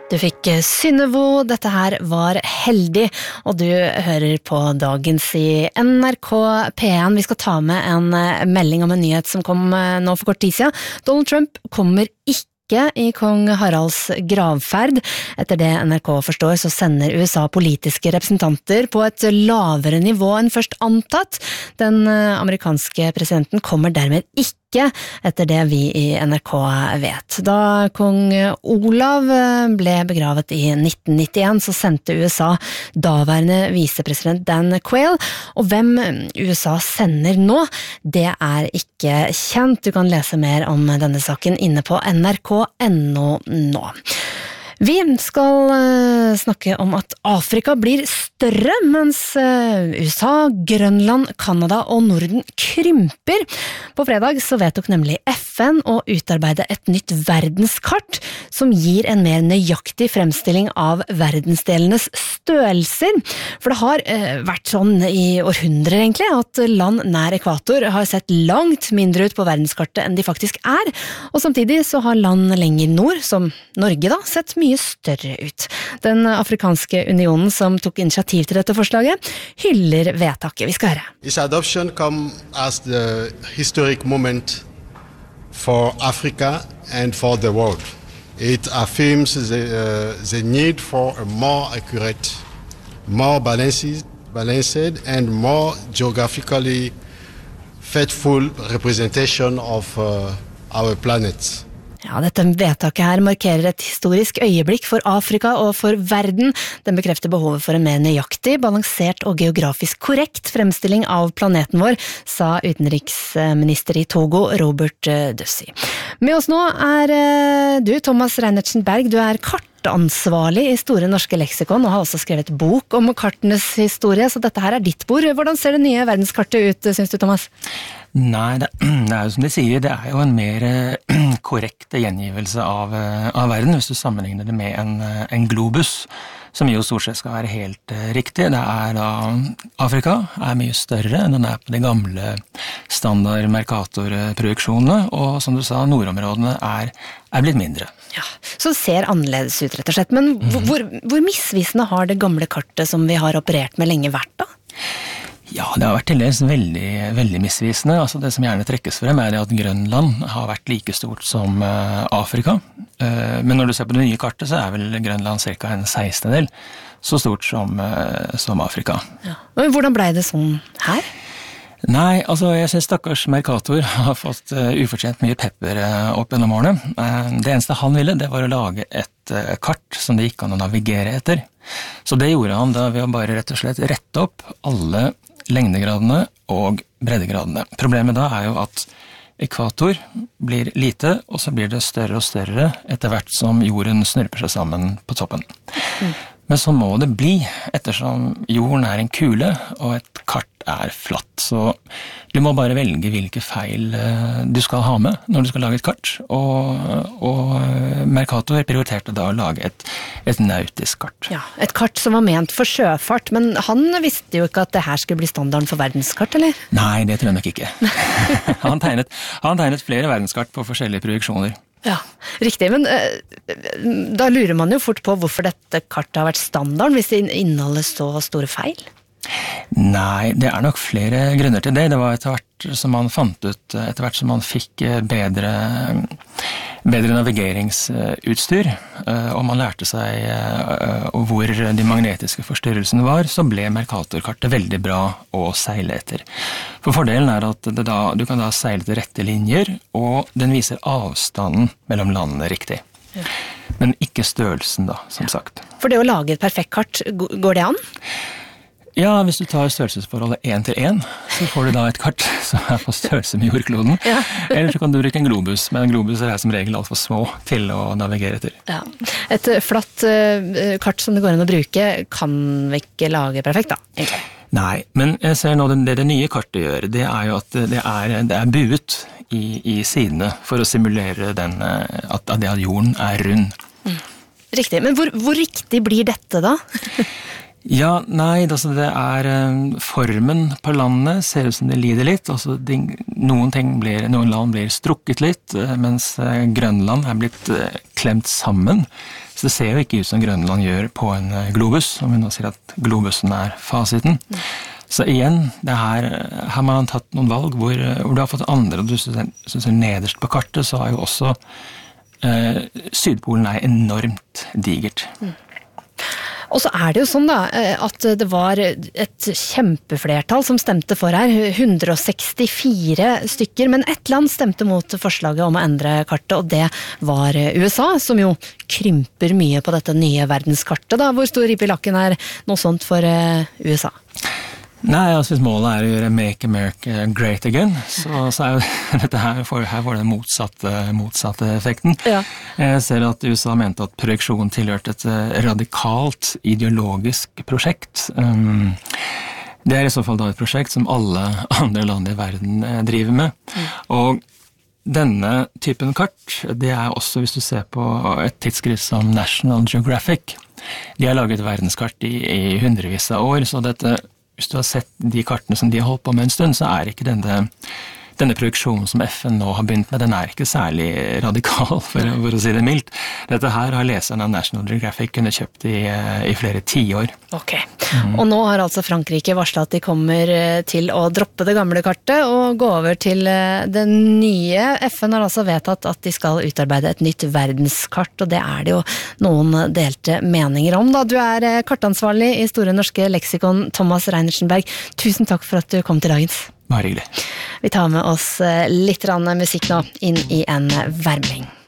Du fikk Synnevo, dette her var Heldig, og du hører på Dagens i NRK P1. Vi skal ta med en melding om en nyhet som kom nå for kort tid siden. Donald Trump kommer ikke i kong Haralds gravferd. Etter det NRK forstår, så sender USA politiske representanter på et lavere nivå enn først antatt. Den amerikanske presidenten kommer dermed ikke etter det vi i NRK vet. Da kong Olav ble begravet i 1991, så sendte USA daværende visepresident Dan Quayle, og hvem USA sender nå, det er ikke kjent. Du kan lese mer om denne saken inne på nrk.no nå. Vi skal snakke om at Afrika blir større, mens USA, Grønland, Kanada og Norden krymper. På fredag så vedtok nemlig FN å utarbeide et nytt verdenskart som gir en mer nøyaktig fremstilling av verdensdelenes størrelser. For det har vært sånn i århundrer egentlig, at land nær ekvator har sett langt mindre ut på verdenskartet enn de faktisk er, og samtidig så har land lenger nord, som Norge da, sett mye større ut. Den afrikanske unionen som tok initiativ til dette forslaget, hyller vedtaket. Vi skal høre. Its adoption come as the historic moment for Africa and for the world. It affirms the need for a more accurate, more balanced and more geographically faithful representation of our planet. Ja, dette vedtaket her markerer et historisk øyeblikk for Afrika og for verden. Den bekrefter behovet for en mer nøyaktig, balansert og geografisk korrekt fremstilling av planeten vår, sa utenriksminister i Togo, Robert Dussey. Med oss nå er du, Thomas Reinertsen Berg. Du er kartansvarlig i Store norske leksikon og har også skrevet bok om kartenes historie, så dette her er ditt bord. Hvordan ser det nye verdenskartet ut, synes du, Thomas? Nei, det er jo som de sier, det er jo en mer korrekt gjengivelse av verden, hvis du sammenligner det med en globus, som jo stort sett skal være helt riktig. Det er da, Afrika er mye større enn den er på de gamle standard Mercator-projeksjonene, og som du sa, nordområdene er blitt mindre. Ja, så det ser annerledes ut rett og slett, men hvor misvisende har det gamle kartet som vi har operert med lenge vært da? Ja, det har vært til dels veldig, veldig misvisende. Altså det som gjerne trekkes frem er det at Grønland har vært like stort som Afrika. Men når du ser på det nye kartet, så er vel Grønland cirka en 16-del så stort som Afrika. Ja. Men hvordan ble det sånn her? Nei, altså jeg synes stakkars Mercator har fått ufortjent mye pepper opp gjennom årene. Det eneste han ville, det var å lage et kart som det gikk an å navigere etter. Så det gjorde han da ved å bare rett og slett rette opp alle lengdegradene og breddegradene. Problemet da er jo at ekvator blir lite, og så blir det større og større etter hvert som jorden snurper seg sammen på toppen. Men så må det bli, ettersom jorden er en kule, og et kart er flatt. Så du må bare velge hvilke feil du skal ha med når du skal lage et kart. Og Mercator prioriterte da å lage et nautisk kart. Ja, et kart som var ment for sjøfart, men han visste jo ikke at det her skulle bli standarden for verdenskart, eller? Nei, det tror jeg nok ikke. Han tegnet flere verdenskart på forskjellige projeksjoner. Ja, riktig, men da lurer man jo fort på hvorfor dette kartet har vært standard hvis det inneholder så store feil. Nei, det er nok flere grunner til det. Det var etter hvert som man fant ut, etter hvert som man fikk bedre navigeringsutstyr, og man lærte seg hvor de magnetiske forstyrrelsene var, så ble Mercator-kartet veldig bra å seile etter. For fordelen er at du kan da seile til rette linjer, og den viser avstanden mellom landene riktig. Ja. Men ikke størrelsen da, som sagt. For det å lage et perfekt kart, går det an? Ja, hvis du tar størrelsesforholdet 1:1, så får du da et kart som er på størrelse med jordkloden. Ja. Eller så kan du bruke en globus, men en globus er som regel alt for små til å navigere etter. Ja. Et flatt kart som det går an å bruke, kan vi ikke lage perfekt da, egentlig? Nei, men jeg ser nå det nye kartet gjør, det er jo at det er buet i sidene for å simulere at jorden er rund. Riktig, men hvor riktig blir dette da? Ja, nei, altså det er formen på landet ser ut som det lider litt, altså noen land blir strukket litt, mens Grønland er blitt klemt sammen. Så det ser jo ikke ut som Grønland gjør på en globus, om vi nå sier at globusen fasiten. Så igjen, her har man tatt noen valg hvor du har fått andre, og du synes nederst på kartet, så jo også Sydpolen enormt digert. Og så det jo sånn da, at det var et kjempeflertall som stemte for her, 164 stykker, men ett land stemte mot forslaget om å endre kartet, og det var USA, som jo krymper mye på dette nye verdenskartet da. Hvor stor ripp i lakken noe sånt for USA? Nei, altså hvis målet å gjøre Make America Great Again, så jo dette her får det den motsatte effekten. Ja. Jeg ser at USA mente at projeksjon tilhørte et radikalt ideologisk prosjekt. Det i så fall da et prosjekt som alle andre land i verden driver med. Og denne typen kart, det også hvis du ser på et tidsskrift som National Geographic. De har laget verdenskart i hundrevis av år, så hvis du har sett de kartene som de har holdt på med en stund, så ikke denne projeksjonen som FN nå har begynt med, den ikke særlig radikal, for å si det mildt. Dette her har leserne av National Geographic kunne kjøpt i flere 10 år. Ok, og nå har altså Frankrike varslet at de kommer til å droppe det gamle kartet og gå over til det nye. FN har altså vedtatt at de skal utarbeide et nytt verdenskart, og det det jo noen delte meninger om. Da. Du kartansvarlig i Store Norske Leksikon, Thomas Reinertsenberg. Tusen takk for at du kom til dagens. Bare hyggelig. Vi tar med oss litt musikk nå inn i en værmelding.